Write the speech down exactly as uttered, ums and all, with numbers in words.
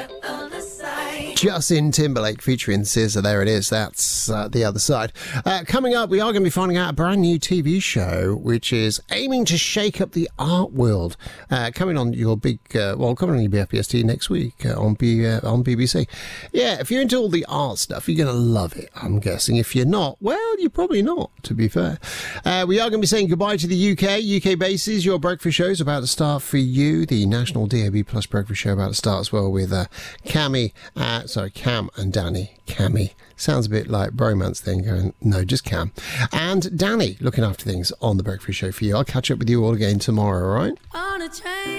Justin Timberlake featuring S Z A. There it is. That's uh, The Other Side. Uh, coming up, we are going to be finding out a brand new T V show which is aiming to shake up the art world. Uh, coming on your big, uh, well, coming on your B F B S T next week uh, on B uh, on B B C. Yeah, if you're into all the art stuff, you're going to love it, I'm guessing. If you're not, well, you're probably not, to be fair. Uh, we are going to be saying goodbye to the U K. U K bases, your breakfast show is about to start for you. The National D A B Plus breakfast show about to start as well with uh, Cammy, uh, sorry, Cam and Danny. Cammy. Sounds a bit like bromance thing going, no, just Cam. And Danny looking after things on the breakfast show for you. I'll catch up with you all again tomorrow, all right? On a train.